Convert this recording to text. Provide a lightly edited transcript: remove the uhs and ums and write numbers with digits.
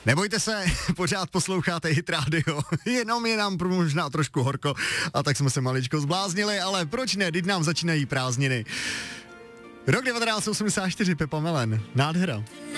Nebojte se, pořád posloucháte Hit Radio, jenom je nám možná trošku horko a tak jsme se maličko zbláznili, ale proč ne, teď nám začínají prázdniny. Rok 1984, Pepa Melen, nádhera.